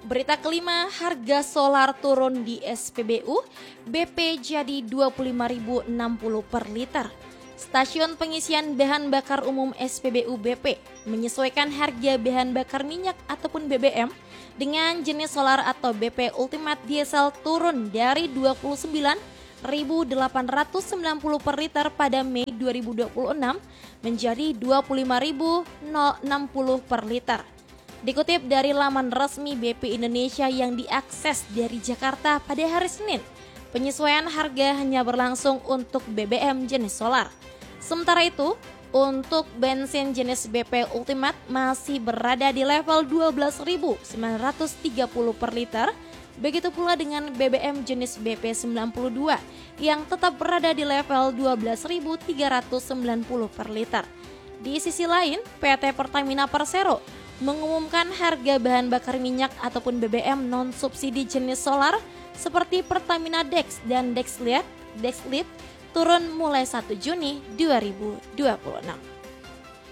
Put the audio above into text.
Berita kelima, harga solar turun di SPBU, BP jadi Rp25.060 per liter. Stasiun pengisian bahan bakar umum SPBU BP menyesuaikan harga bahan bakar minyak ataupun BBM dengan jenis solar atau BP Ultimate Diesel turun dari Rp29.890 per liter pada Mei 2026 menjadi Rp25.060 per liter. Dikutip dari laman resmi BP Indonesia yang diakses dari Jakarta pada hari Senin, penyesuaian harga hanya berlangsung untuk BBM jenis solar. Sementara itu, untuk bensin jenis BP Ultimate masih berada di level Rp12.930 per liter. Begitu pula dengan BBM jenis BP 92 yang tetap berada di level Rp12.390 per liter. Di sisi lain, PT Pertamina Persero mengumumkan harga bahan bakar minyak ataupun BBM non-subsidi jenis solar seperti Pertamina Dex dan Dexlit turun mulai 1 Juni 2026.